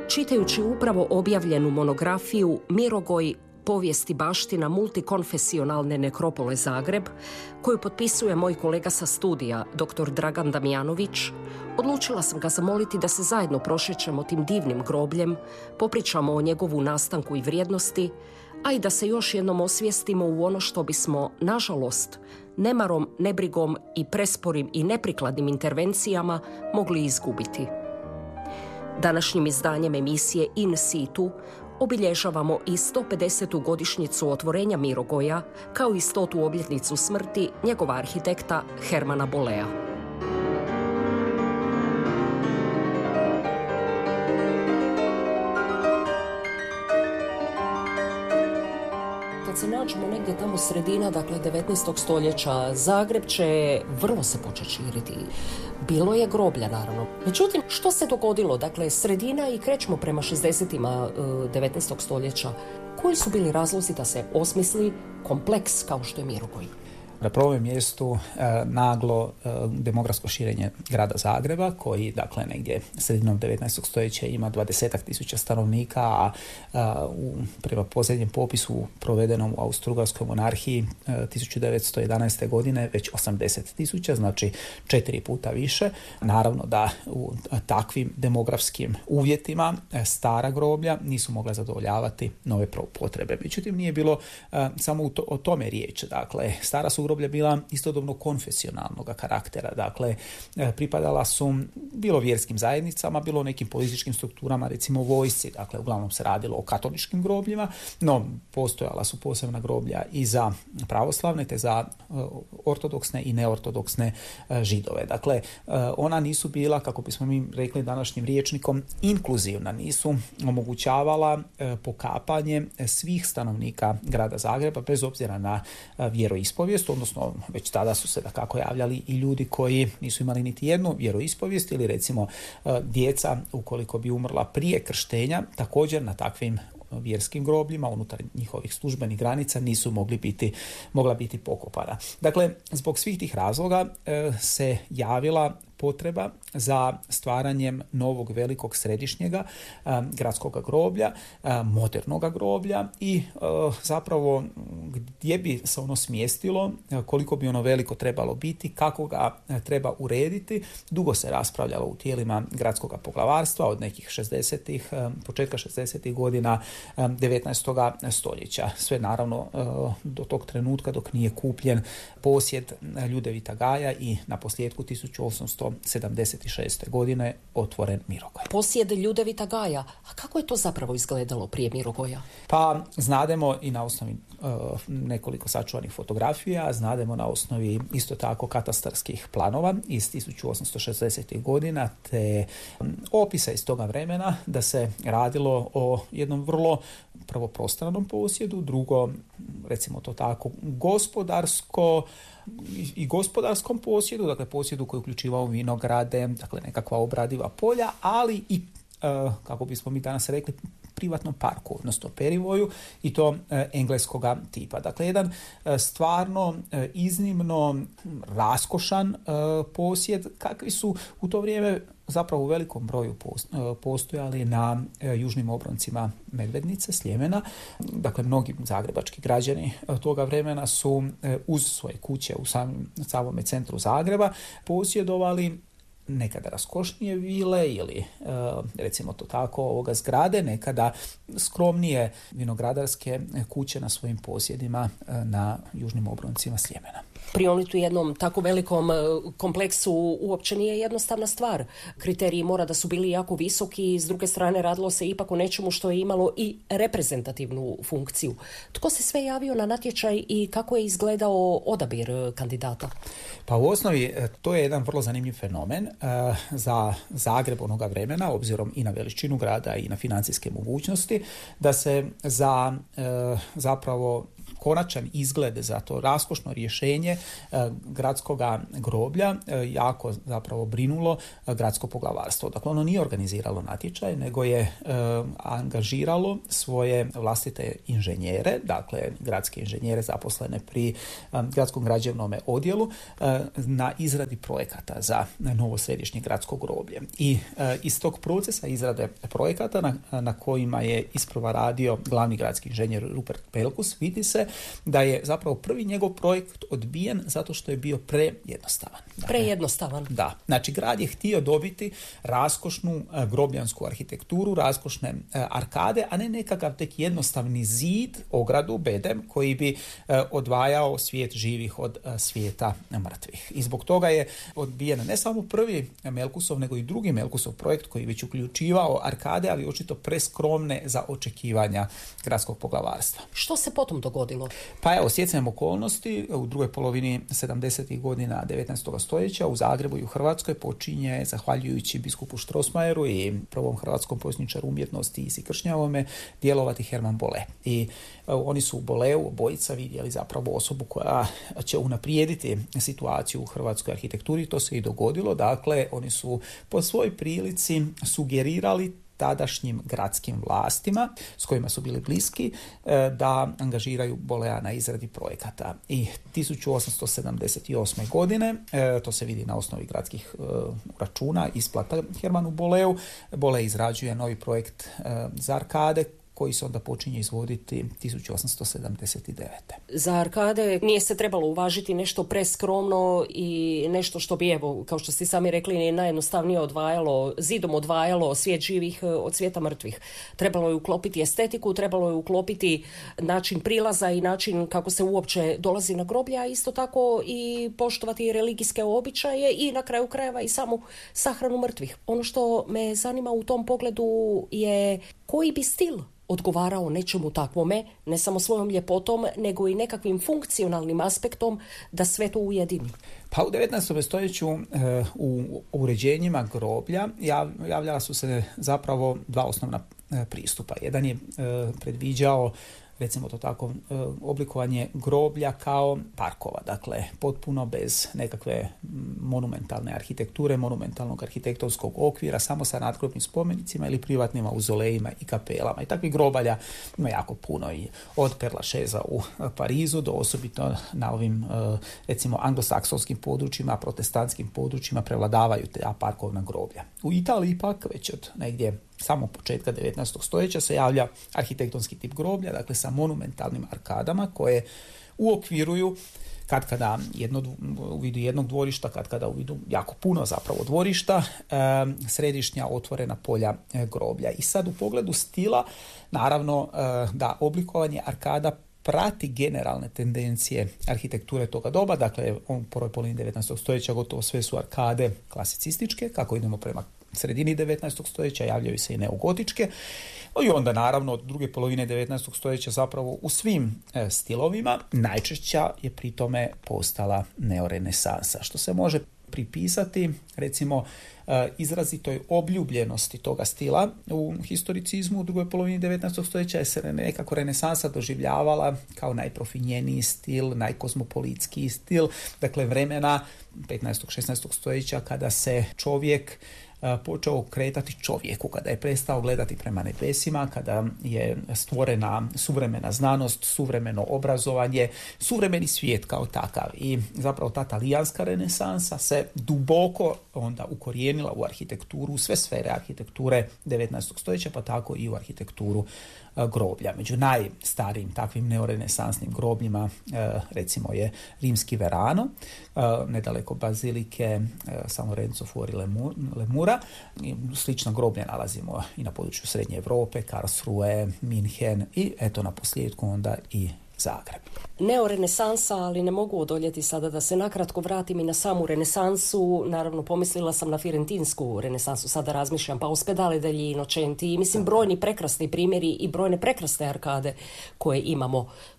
Čitajući upravo objavljenu monografiju Mirogoj, povijest i baština multikonfesionalne nekropole Zagreb, koju potpisuje moj kolega sa studija, dr. Dragan Damjanović, odlučila sam ga zamoliti da se zajedno prošećemo tim divnim grobljem, popričamo o njegovu nastanku i vrijednosti, a i da se još jednom osvijestimo u ono što bismo, nažalost, nemarom, nebrigom i presporim i neprikladnim intervencijama mogli izgubiti. Današnjim izdanjem emisije In situ obilježavamo i 150. godišnjicu otvorenja Mirogoja, kao i 100. obljetnicu smrti njegova arhitekta Hermana Bollea. Kad se nađemo negdje tamo sredina, dakle 19. stoljeća, Zagreb će vrlo se početi širiti. Bilo je groblja, naravno. Međutim, što se dogodilo? Dakle, sredina i krećemo prema 60-ima 19. stoljeća. Koji su bili razlozi da se osmisli kompleks kao što je Mirogoj? Na prvom mjestu naglo demografsko širenje grada Zagreba, koji dakle negdje sredinom 19. stoljeća ima 20.000 stanovnika, a prema posljednjem popisu provedenom u Austro-Ugarskoj monarhiji 1911. godine već 80.000, znači 4 puta više. Naravno da u takvim demografskim uvjetima stara groblja nisu mogla zadovoljavati nove potrebe. Međutim, nije bilo samo o tome riječ. Dakle, stara su groblja bila istodobno konfesionalnog karaktera, dakle pripadala su bilo vjerskim zajednicama, bilo nekim političkim strukturama, recimo vojsci, dakle uglavnom se radilo o katoličkim grobljima, no postojala su posebna groblja i za pravoslavne te za ortodoksne i neortodoksne židove. Dakle, ona nisu bila, kako bismo mi rekli današnjim rječnikom, inkluzivna, nisu omogućavala pokapanje svih stanovnika grada Zagreba bez obzira na vjeroispovijest, odnosno već tada su se dakako javljali i ljudi koji nisu imali niti jednu vjeroispovijest ili recimo djeca ukoliko bi umrla prije krštenja, također na takvim vjerskim grobljima unutar njihovih službenih granica nisu mogla biti pokopana. Dakle, zbog svih tih razloga se javila potreba za stvaranjem novog velikog središnjega gradskog groblja, modernog groblja i zapravo gdje bi se ono smjestilo, koliko bi ono veliko trebalo biti, kako ga treba urediti. Dugo se raspravljalo u tijelima gradskog poglavarstva od nekih 60-ih, početka 60-ih godina 19. stoljeća. Sve naravno do tog trenutka dok nije kupljen posjed Ljudevita Gaja i na posljedku 1876. godine otvoren Mirogoj. Posjed Ljudevita Gaja. A kako je to zapravo izgledalo prije Mirogoja? Pa znademo i na osnovi nekoliko sačuvanih fotografija, znademo na osnovi isto tako katastarskih planova iz 1860. godina te opisa iz toga vremena da se radilo o jednom vrlo prvo prostranom posjedu, drugo, recimo to tako, gospodarskom posjedu, dakle posjedu koji je uključivao vinograde, dakle nekakva obradiva polja, ali i, kako bismo mi danas rekli, privatnom parku, odnosno perivoju, i to engleskoga tipa. Dakle, jedan stvarno iznimno raskošan posjed, kakvi su u to vrijeme zapravo u velikom broju postojali na južnim obroncima Medvednice, Sljemena. Dakle, mnogi zagrebački građani toga vremena su uz svoje kuće u samome centru Zagreba posjedovali nekada raskošnije vile ili recimo to tako zgrade, nekada skromnije vinogradarske kuće na svojim posjedima na južnim obroncima Sljemena. Prioniti u jednom tako velikom kompleksu uopće nije jednostavna stvar. Kriteriji mora da su bili jako visoki i s druge strane radilo se ipak o nečemu što je imalo i reprezentativnu funkciju. Tko se sve javio na natječaj i kako je izgledao odabir kandidata? Pa u osnovi to je jedan vrlo zanimljiv fenomen za Zagreb onoga vremena, obzirom i na veličinu grada i na financijske mogućnosti, da se za zapravo konačan izgled za to raskošno rješenje gradskog groblja jako zapravo brinulo gradsko poglavarstvo. Dakle, ono nije organiziralo natječaj, nego je angažiralo svoje vlastite inženjere, dakle gradske inženjere zaposlene pri gradskom građevnom odjelu na izradi projekata za novo središnje gradsko groblje. I iz tog procesa izrade projekata na kojima je isprva radio glavni gradski inženjer Rupert Pelkus, vidi se da je zapravo prvi njegov projekt odbijen zato što je bio prejednostavan. Prejednostavan? Da. Znači, grad je htio dobiti raskošnu grobljansku arhitekturu, raskošne arkade, a ne nekakav tek jednostavni zid, ogradu, bedem, koji bi odvajao svijet živih od svijeta mrtvih. I zbog toga je odbijen ne samo prvi Melkusov, nego i drugi Melkusov projekt koji već uključivao arkade, ali očito preskromne za očekivanja gradskog poglavarstva. Što se potom dogodilo? Pa evo, stjecajem okolnosti, u drugoj polovini 70. godina 19. stoljeća u Zagrebu i u Hrvatskoj počinje, zahvaljujući biskupu Strossmayeru i prvom hrvatskom povjesničaru umjetnosti Isi Kršnjavome, djelovati Herman Bolle. I oni su u Bolleu obojica vidjeli zapravo osobu koja će unaprijediti situaciju u hrvatskoj arhitekturi. To se i dogodilo. Dakle, oni su po svoj prilici sugerirali tadašnjim gradskim vlastima s kojima su bili bliski da angažiraju Bollea na izradi projekata. I 1878. godine, to se vidi na osnovi gradskih računa, isplata Hermanu Bolleu, Bolle izrađuje novi projekt za arkade koji se onda počinje izvoditi 1879. Za arkade nije se trebalo uvažiti nešto preskromno i nešto što bi, evo, kao što ste sami rekli, najjednostavnije zidom odvajalo svijet živih od svijeta mrtvih. Trebalo je uklopiti estetiku, trebalo je uklopiti način prilaza i način kako se uopće dolazi na groblje, a isto tako i poštovati religijske običaje i na kraju krajeva i samu sahranu mrtvih. Ono što me zanima u tom pogledu je koji bi stil odgovarao nečemu takvome, ne samo svojom ljepotom, nego i nekakvim funkcionalnim aspektom da sve to ujedini. Pa u 19. stoljeću u uređenjima groblja javljala su se zapravo dva osnovna pristupa. Jedan je predviđao, recimo to tako, oblikovanje groblja kao parkova, dakle potpuno bez nekakve monumentalne arhitekture, monumentalnog arhitektonskog okvira, samo sa nadgrobnim spomenicima ili privatnim mauzolejima i kapelama. I takvih grobalja ima jako puno, i od Père Lachaise u Parizu do osobito na ovim recimo anglosaksonskim područjima, protestantskim područjima prevladavaju te parkovna groblja. U Italiji pak već od negdje samo početka 19. stoljeća se javlja arhitektonski tip groblja, dakle sa monumentalnim arkadama koje uokviruju katkada u vidu jednog dvorišta, katkada u vidu jako puno zapravo dvorišta, središnja otvorena polja groblja. I sad u pogledu stila, naravno da oblikovanje arkada prati generalne tendencije arhitekture toga doba, dakle u prvoj polovini 19. stoljeća gotovo sve su arkade klasicističke, kako idemo prema sredini 19. stoljeća javljaju se i neogotičke, i onda naravno od druge polovine 19. stoljeća zapravo u svim stilovima najčešća je pri tome postala neorenesansa, što se može pripisati recimo izrazitoj obljubljenosti toga stila u historicizmu u drugoj polovini 19. stoljeća, je se nekako renesansa doživljavala kao najprofinjeniji stil, najkozmopolitskiji stil, dakle vremena 15. 16. stoljeća kada se čovjek počeo kretati čovjeku, kada je prestao gledati prema nebesima, kada je stvorena suvremena znanost, suvremeno obrazovanje, suvremeni svijet kao takav. I zapravo ta talijanska renesansa se duboko onda ukorijenila u arhitekturu, u sve sfere arhitekture 19. stoljeća, pa tako i u arhitekturu groblja. Među najstarijim takvim neorenesansnim grobljima recimo je rimski Verano, nedaleko bazilike San Lorenzo fuori Lemura. Slična groblja nalazimo i na području Srednje Europe, Karlsruhe, Minhen i eto na posljedku onda i Zagreb. Neorenesansa, ali ne mogu odoljeti sada da se nakratko vratim i na samu renesansu. Naravno, pomislila sam na firentinsku renesansu, sada razmišljam, pa Ospedale degli Innocenti, i mislim brojni prekrasni primjeri i brojne prekrasne arkade koje imamo.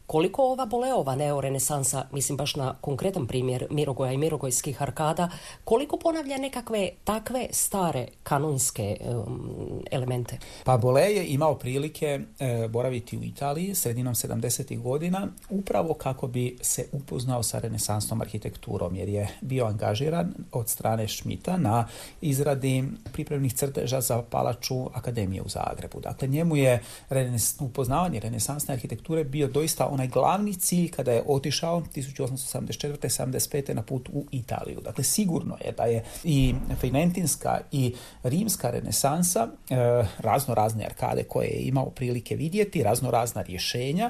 Koliko ova Boleova neorenesansa, mislim baš na konkretan primjer Mirogoja i mirogojskih arkada, koliko ponavlja nekakve takve stare kanonske elemente? Pa Bolet je imao prilike boraviti u Italiji sredinom 70. godina upravo kako bi se upoznao sa renesansnom arhitekturom, jer je bio angažiran od strane Schmidta na izradi pripremnih crteža za palaču Akademije u Zagrebu. Dakle, njemu je upoznavanje renesansne arhitekture bio doista onaj glavni cilj kada je otišao 1874. 75. na put u Italiju. Dakle, sigurno je da je i firentinska i rimska renesansa, razno razne arkade koje je imao prilike vidjeti, razno razna rješenja,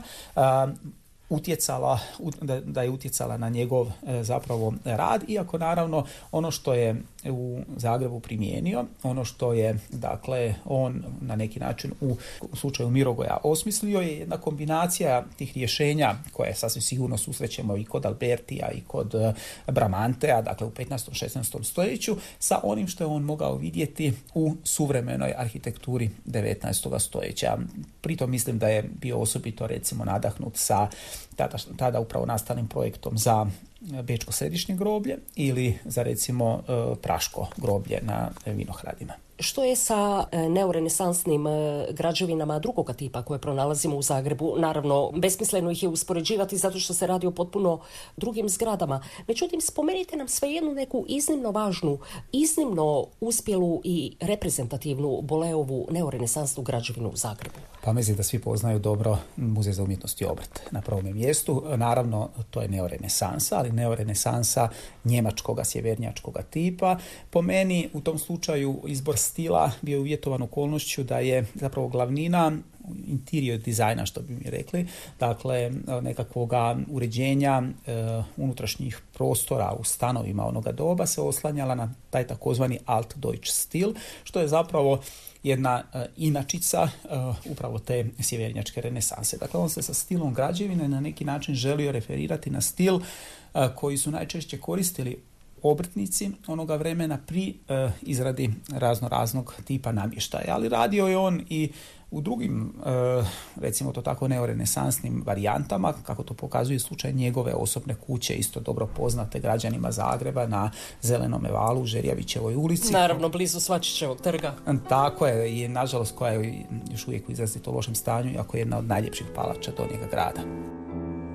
da je utjecala na njegov zapravo rad, iako naravno ono što je u Zagrebu primijenio, ono što je dakle on na neki način u slučaju Mirogoja osmislio je jedna kombinacija tih rješenja koje sasvim sigurno susrećemo i kod Albertija i kod Bramantea, dakle u 15. 16. stoljeću, sa onim što je on mogao vidjeti u suvremenoj arhitekturi 19. stoljeća. Pritom mislim da je bio osobito recimo nadahnut sa tada upravo nastalim projektom za Bečko središnje groblje ili za recimo Praško groblje na Vinohradima. Što je sa neorenesansnim građevinama drugoga tipa koje pronalazimo u Zagrebu? Naravno, besmisleno ih je uspoređivati zato što se radi o potpuno drugim zgradama. Međutim, spomenite nam svejednu neku iznimno važnu, iznimno uspjelu i reprezentativnu Boleovu neorenesansnu građevinu u Zagrebu. Pa mislim da svi poznaju dobro Muzej za umjetnost i obrt na prvom mjestu. Naravno, to je neorenesansa, ali neorenesansa njemačkoga, sjevernjačkoga tipa. Po meni, u tom slučaju, izbor stila bio uvjetovan okolnošću da je zapravo glavnina interior dizajna, što bi mi rekli, dakle nekakvoga uređenja unutrašnjih prostora u stanovima onoga doba se oslanjala na taj takozvani Altdeutsch stil, što je zapravo jedna inačica upravo te sjevernjačke renesanse. Dakle, on se sa stilom građevine na neki način želio referirati na stil koji su najčešće koristili obrtnici onoga vremena pri izradi raznog tipa namještaja, ali radio je on i u drugim, recimo to tako, neorenesansnim varijantama, kako to pokazuje slučaj njegove osobne kuće, isto dobro poznate građanima Zagreba na Zelenome valu u Žerjavićevoj ulici. Naravno, blizu Svačićevog trga. Tako je, i nažalost koja je još uvijek u izrazito lošem stanju, iako je jedna od najljepših palača donjega grada.